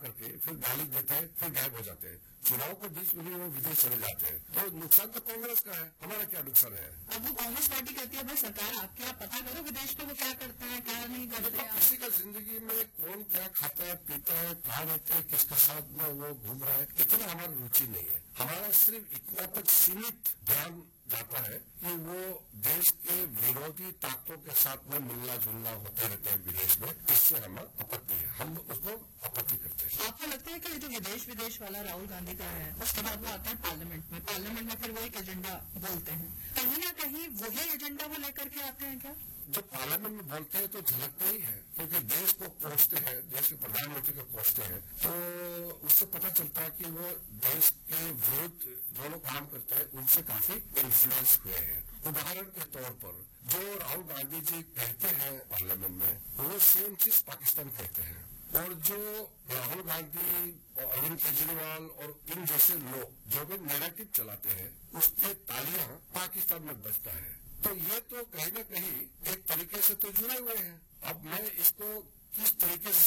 करके फिर गाली देते हैं, फिर गायब हो जाते हैं। चुनाव के बीच में भी वो विदेश चले जाते हैं। तो नुकसान तो कांग्रेस का है, हमारा क्या नुकसान है? अब वो कांग्रेस पार्टी कहती है भाई सरकार आपके, आप पता करो विदेश में वो क्या करते हैं क्या नहीं करते हैं। किसी का जिंदगी में कौन क्या खाता है, पीता है, कहाँ रहते हैं, किसके साथ में वो घूम रहा है, इतना हमारी रुचि नहीं है। हमारा सिर्फ इतना तक सीमित ध्यान जाता है कि वो देश के विरोधी ताकतों के साथ में मिलना जुलना होते रहते हैं विदेश में। इससे हमें आपत्ति है, हम उसको आपत्ति करते हैं। आपको लगता है कि जो विदेश वाला राहुल गांधी का है उसके बाद वो आता है पार्लियामेंट में फिर वो एक एजेंडा बोलते हैं, कहीं ना कहीं वही एजेंडा वो लेकर के आते हैं क्या? जब पार्लियामेंट में बोलते हैं तो झलकता ही है, क्योंकि देश को कोसते हैं, देश के प्रधानमंत्री को कोसते हैं, तो उससे पता चलता है कि वो देश के विरुद्ध जो लोग काम करते हैं उनसे काफी इन्फ्लुएंस हुए हैं। उदाहरण के तौर पर जो राहुल गांधी जी कहते हैं पार्लियामेंट में, वो सेम चीज पाकिस्तान कहते हैं। और जो राहुल गांधी और अरविंद केजरीवाल और इन जैसे लोग जो भी नैरेटिव चलाते हैं, उसके तालियां पाकिस्तान में बजता है। तो ये तो कहीं न कहीं एक तरीके से तो जुड़े हुए हैं। अब मैं इसको किस तरीके से